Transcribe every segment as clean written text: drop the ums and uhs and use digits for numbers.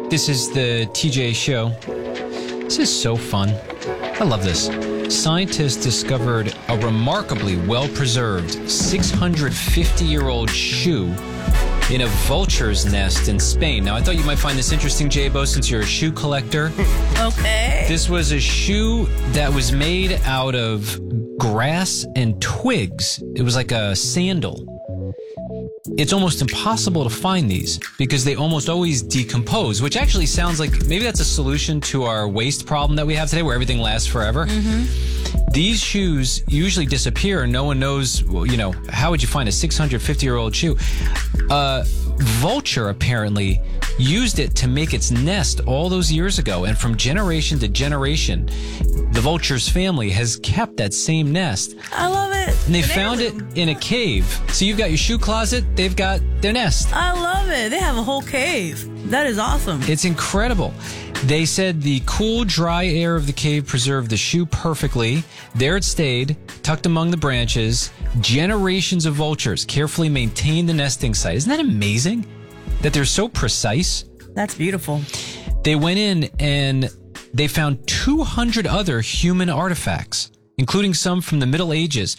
This is the TJ Show. This is so fun. I love this. Scientists discovered a remarkably well-preserved 650-year-old shoe in a vulture's nest in Spain. Now, I thought you might find this interesting, J-Bo, since you're a shoe collector. Okay. This was a shoe that was made out of grass and twigs. It was like a sandal. It's almost impossible to find these because they almost always decompose, which actually sounds like maybe that's a solution to our waste problem that we have today where everything lasts forever. Mm-hmm. These shoes usually disappear and no one knows, well, you know, how would you find a 650-year-old shoe? Vulture apparently used it to make its nest all those years ago, and from generation to generation, the vulture's family has kept that same nest. I love it. And they found it in a cave. So you've got your shoe closet, they've got their nest. I love it. They have a whole cave. That is awesome. It's incredible. They said the cool, dry air of the cave preserved the shoe perfectly. There it stayed, tucked among the branches. Generations of vultures carefully maintained the nesting site. Isn't that amazing? That they're so precise. That's beautiful. They went in and they found 200 other human artifacts, including some from the Middle Ages,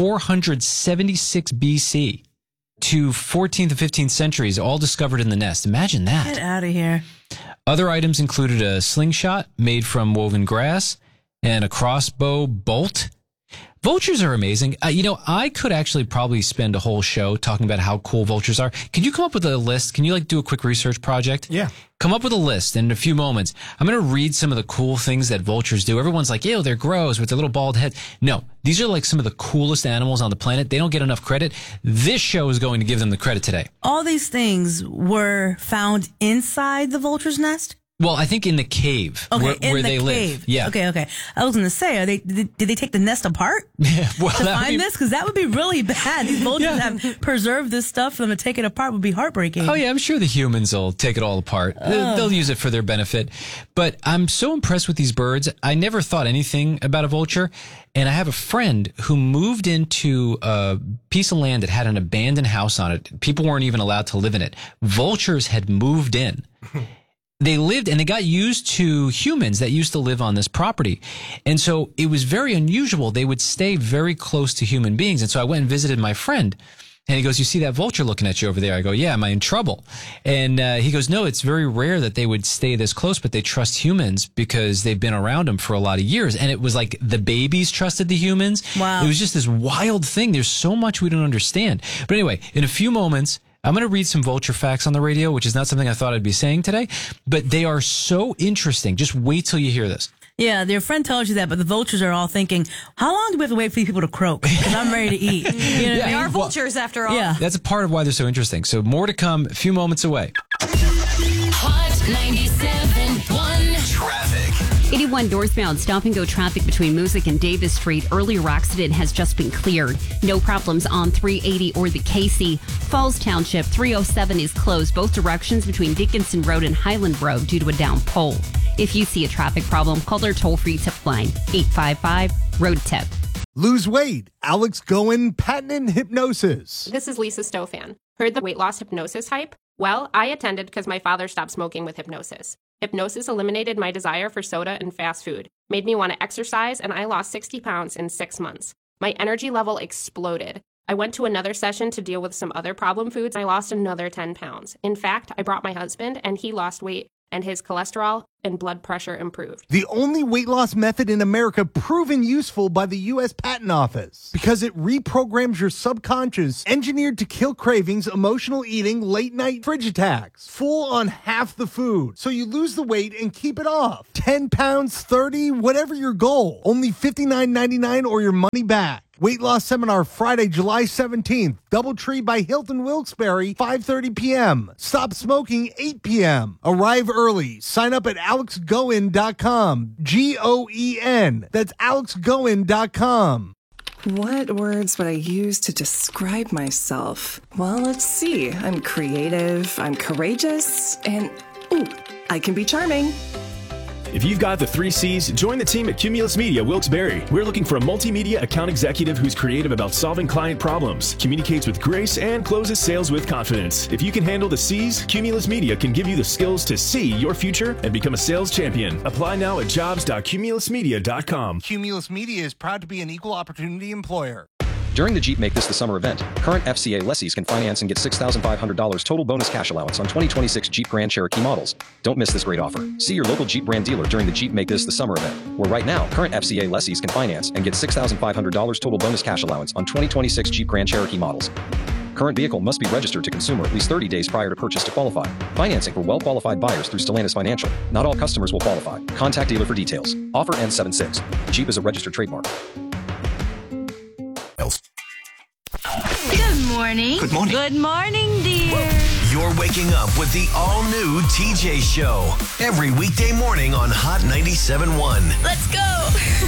476 BC to 14th and 15th centuries, all discovered in the nest. Imagine that. Get out of here. Other items included a slingshot made from woven grass and a crossbow bolt. Vultures are amazing. I could actually probably spend a whole show talking about how cool vultures are. Can you come up with a list? Can you do a quick research project? Yeah. Come up with a list in a few moments. I'm going to read some of the cool things that vultures do. Everyone's like, ew, they're gross with their little bald head. No, these are some of the coolest animals on the planet. They don't get enough credit. This show is going to give them the credit today. All these things were found inside the vulture's nest? Well, I think in the cave where they live. Yeah. Okay. I was going to say, did they take the nest apart to find this? Because that would be really bad. These vultures have preserved this stuff. For them to take it apart would be heartbreaking. Oh, yeah. I'm sure the humans will take it all apart. They'll use it for their benefit. But I'm so impressed with these birds. I never thought anything about a vulture. And I have a friend who moved into a piece of land that had an abandoned house on it. People weren't even allowed to live in it. Vultures had moved in. They lived and they got used to humans that used to live on this property. And so it was very unusual. They would stay very close to human beings. And so I went and visited my friend and he goes, you see that vulture looking at you over there? I go, yeah, am I in trouble? And he goes, no, it's very rare that they would stay this close, but they trust humans because they've been around them for a lot of years. And it was like the babies trusted the humans. Wow. It was just this wild thing. There's so much we don't understand. But anyway, in a few moments, I'm going to read some vulture facts on the radio, which is not something I thought I'd be saying today, but they are so interesting. Just wait till you hear this. Yeah, their friend tells you that, but the vultures are all thinking, how long do we have to wait for these people to croak? Because I'm ready to eat. You know what I mean? They are vultures after all. Yeah. That's a part of why they're so interesting. So more to come a few moments away. Hot 97.1 Traffic. 81 northbound stop-and-go traffic between Music and Davis Street. Earlier accident has just been cleared. No problems on 380 or the Casey. Falls Township 307 is closed both directions between Dickinson Road and Highland Road due to a down pole. If you see a traffic problem, call their toll-free tip line, 855-ROAD-TIP. Lose weight. Alex Goen, patented hypnosis. This is Lisa Stofan. Heard the weight loss hypnosis hype? Well, I attended because my father stopped smoking with hypnosis. Hypnosis eliminated my desire for soda and fast food, made me want to exercise, and I lost 60 pounds in 6 months. My energy level exploded. I went to another session to deal with some other problem foods. I lost another 10 pounds. In fact, I brought my husband, and he lost weight, and his cholesterol and blood pressure improved. The only weight loss method in America proven useful by the U.S. Patent Office because it reprograms your subconscious, engineered to kill cravings, emotional eating, late night fridge attacks, full on half the food. So you lose the weight and keep it off. 10 pounds, 30, whatever your goal. Only $59.99 or your money back. Weight loss seminar Friday, July 17th. Doubletree by Hilton Wilkes-Barre, 5:30 p.m. Stop smoking, 8 p.m. Arrive early. Sign up at alexgoen.com. G-O-E-N. That's alexgoen.com. What words would I use to describe myself? Well, let's see. I'm creative, I'm courageous, and, ooh, I can be charming. If you've got the 3 C's, join the team at Cumulus Media Wilkes-Barre. We're looking for a multimedia account executive who's creative about solving client problems, communicates with grace, and closes sales with confidence. If you can handle the C's, Cumulus Media can give you the skills to see your future and become a sales champion. Apply now at jobs.cumulusmedia.com. Cumulus Media is proud to be an equal opportunity employer. During the Jeep Make This the Summer event, current FCA lessees can finance and get $6,500 total bonus cash allowance on 2026 Jeep Grand Cherokee models. Don't miss this great offer. See your local Jeep brand dealer during the Jeep Make This the Summer event, where right now, current FCA lessees can finance and get $6,500 total bonus cash allowance on 2026 Jeep Grand Cherokee models. Current vehicle must be registered to consumer at least 30 days prior to purchase to qualify. Financing for well-qualified buyers through Stellantis Financial. Not all customers will qualify. Contact dealer for details. Offer ends 7/6. Jeep is a registered trademark. Good morning. Good morning. Good morning, dear. You're waking up with the all-new TJ Show. Every weekday morning on Hot 97.1. Let's go.